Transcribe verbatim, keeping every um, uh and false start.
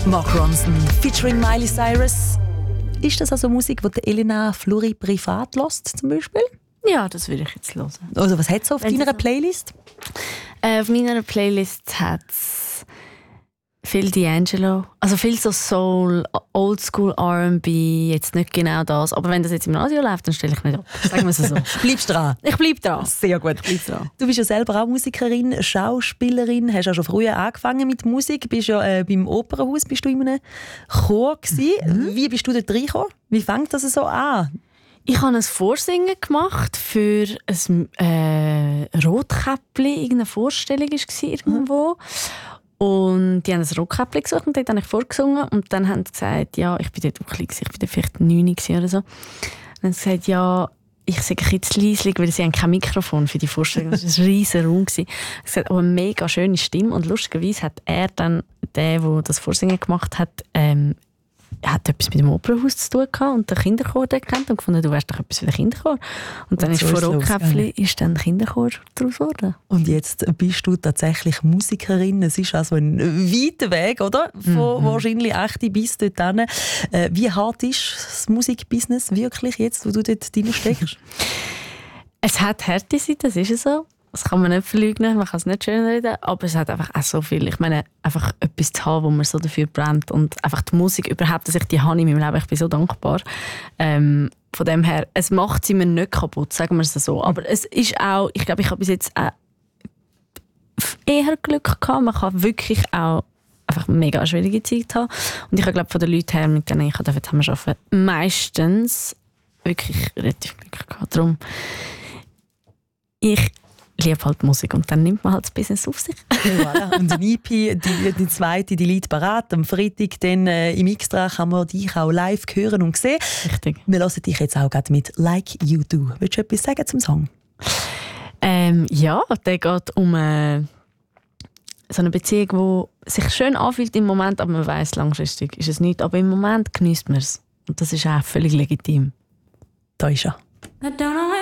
Mark Ronson featuring Miley Cyrus. Ist das also Musik, die Elena Fluri privat hört, zum Beispiel? Ja, das würde ich jetzt hören. Also was hat es auf Wenn deiner so- Playlist? Äh, auf meiner Playlist hat es viel D'Angelo, also viel so Soul, Oldschool R and B, jetzt nicht genau das, aber wenn das jetzt im Radio läuft, dann stelle ich mich ab. Sagen wir es so. Bleibst dran? Ich bleibe dran. Sehr gut. Ich bleib dran. Du bist ja selber auch Musikerin, Schauspielerin, hast auch schon früher angefangen mit Musik, bist ja äh, beim Opernhaus bist du in einem Chor gewesen. Mhm. Wie bist du dort reingekommen? Wie fängt das so an? Ich habe ein Vorsingen gemacht für ein äh, Rotkäppli, irgendeine Vorstellung war es irgendwo. Und die haben ein Rotkäppli gesucht und dort habe ich vorgesungen. Und dann haben sie gesagt, ja, ich bin dort auch klein, ich bin dort vielleicht neun oder so. Und dann haben sie gesagt, ja, ich sage ein bisschen leislich, weil sie haben kein Mikrofon für die Vorstellung. Das war ein riesen Raum. Sie haben gesagt, oh, eine mega schöne Stimme. Und lustigerweise hat er dann, der, der das Vorsingen gemacht hat, ähm, hat etwas mit dem Opernhaus zu tun gehabt und den Kinderchor dort kennt und gefunden, du wärst doch etwas für den Kinderchor. Und dann Und ist so von ist es Rotkäppli ist dann Kinderchor daraus geworden. Und jetzt bist du tatsächlich Musikerin. Es ist also ein weiter Weg, oder? Von Mhm. wahrscheinlich echt bis dorthin. Äh, wie hart ist das Musikbusiness wirklich jetzt, wo du dort drin steckst? Es hat harte Seiten, das ist es so. Das kann man nicht verleugnen, man kann es nicht schön reden, aber es hat einfach auch so viel. Ich meine, einfach etwas zu haben, wo man so dafür brennt und einfach die Musik überhaupt, dass ich die habe in meinem Leben, ich bin so dankbar. Ähm, von dem her, es macht sie mir nicht kaputt, sagen wir es so. Aber es ist auch, ich glaube, ich habe bis jetzt auch eher Glück gehabt. Man kann wirklich auch einfach eine mega schwierige Zeit haben. Und ich glaube, von den Leuten her, mit denen ich zusammen arbeite, meistens wirklich relativ Glück gehabt. Darum, ich liebe halt Musik und dann nimmt man halt das Business auf sich. Voilà. Und ein E P, die, die zweite, die liegt parat. Am Freitag dann, äh, im Extra kann man dich auch live hören und sehen. Richtig. Wir hören dich jetzt auch gerade mit «Like You Do». Willst du etwas sagen zum Song? Ähm, ja, der geht um äh, so eine Beziehung, die sich schön anfühlt im Moment, aber man weiss, langfristig ist es nicht. Aber im Moment genießt man es. Und das ist auch völlig legitim. Da ist er. I don't know